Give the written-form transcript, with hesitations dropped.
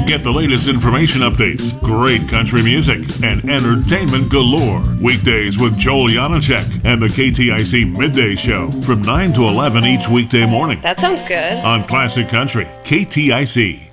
Get the latest information updates, great country music, and entertainment galore. Weekdays with Joel Janacek and the KTIC Midday Show from 9 to 11 each weekday morning. That sounds good. On Classic Country, KTIC.